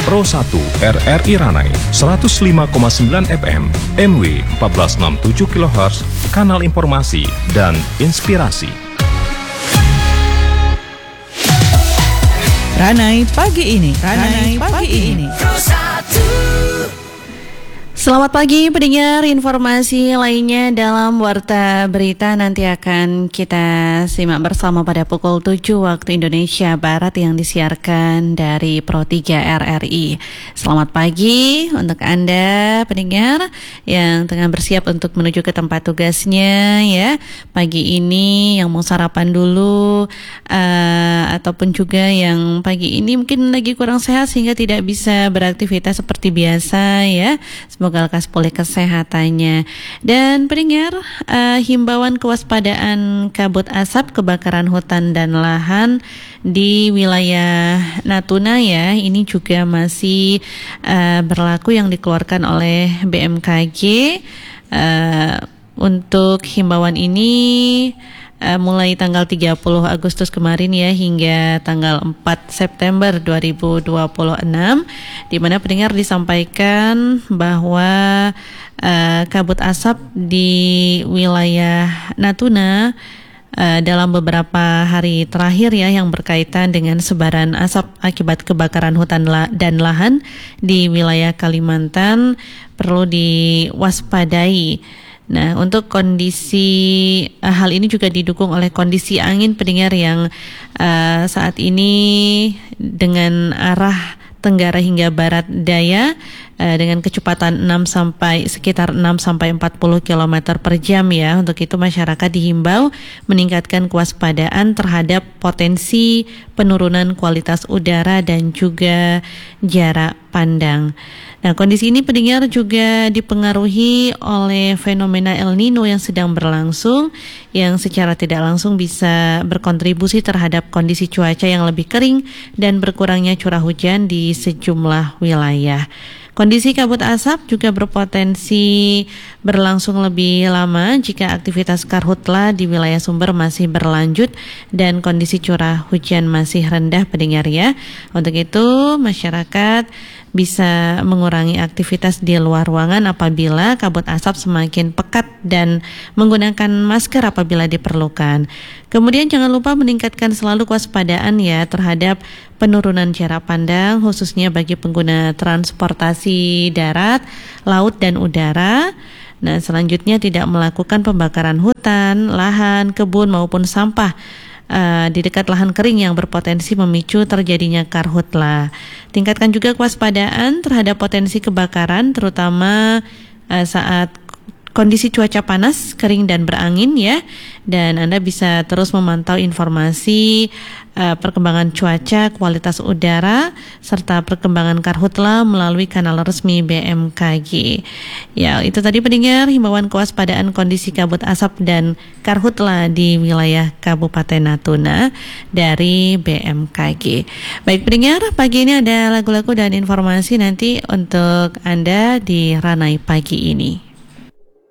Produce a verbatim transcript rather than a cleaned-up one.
Pro satu R R I Ranai seratus lima koma sembilan F M, M W empat belas enam puluh tujuh kilohertz, kanal informasi dan inspirasi. Ranai pagi ini, Ranai, Ranai pagi, pagi ini. Selamat pagi pendengar, informasi lainnya dalam Warta Berita nanti akan kita simak bersama pada pukul tujuh waktu Indonesia Barat yang disiarkan dari Pro tiga R R I. Selamat pagi untuk Anda pendengar yang tengah bersiap untuk menuju ke tempat tugasnya ya. Pagi ini yang mau sarapan dulu uh, ataupun juga yang pagi ini mungkin lagi kurang sehat sehingga tidak bisa beraktivitas seperti biasa ya. Semoga lekas pulih kesehatannya. Dan pendengar, uh, himbauan kewaspadaan kabut asap kebakaran hutan dan lahan di wilayah Natuna ya, ini juga masih uh, berlaku yang dikeluarkan oleh B M K G. Uh, untuk himbauan ini Uh, mulai tanggal tiga puluh Agustus kemarin ya hingga tanggal empat September dua ribu dua puluh enam, di mana pendengar disampaikan bahwa uh, kabut asap di wilayah Natuna uh, dalam beberapa hari terakhir ya yang berkaitan dengan sebaran asap akibat kebakaran hutan la- dan lahan di wilayah Kalimantan perlu diwaspadai. Nah, untuk kondisi uh, hal ini juga didukung oleh kondisi angin pendengar yang uh, saat ini dengan arah tenggara hingga barat daya uh, dengan kecepatan enam sampai sekitar enam sampai empat puluh kilometer per jam ya. Untuk itu masyarakat dihimbau meningkatkan kewaspadaan terhadap potensi penurunan kualitas udara dan juga jarak pandang. Nah, kondisi ini pendengar juga dipengaruhi oleh fenomena El Nino yang sedang berlangsung, yang secara tidak langsung bisa berkontribusi terhadap kondisi cuaca yang lebih kering dan berkurangnya curah hujan di sejumlah wilayah. Kondisi kabut asap juga berpotensi berlangsung lebih lama jika aktivitas karhutla di wilayah sumber masih berlanjut dan kondisi curah hujan masih rendah pendengar ya. Untuk itu masyarakat bisa mengurangi aktivitas di luar ruangan apabila kabut asap semakin pekat dan menggunakan masker apabila diperlukan. Kemudian jangan lupa meningkatkan selalu kewaspadaan ya terhadap penurunan jarak pandang khususnya bagi pengguna transportasi darat, laut dan udara. Nah, selanjutnya tidak melakukan pembakaran hutan, lahan, kebun maupun sampah Uh, di dekat lahan kering yang berpotensi memicu terjadinya karhutla. Tingkatkan juga kewaspadaan terhadap potensi kebakaran terutama uh, saat kondisi cuaca panas, kering dan berangin ya. Dan Anda bisa terus memantau informasi uh, perkembangan cuaca, kualitas udara serta perkembangan karhutla melalui kanal resmi B M K G. Ya, itu tadi pendengar himbauan kewaspadaan kondisi kabut asap dan karhutla di wilayah Kabupaten Natuna dari B M K G. Baik pendengar, pagi ini ada lagu-lagu dan informasi nanti untuk Anda di Ranai pagi ini.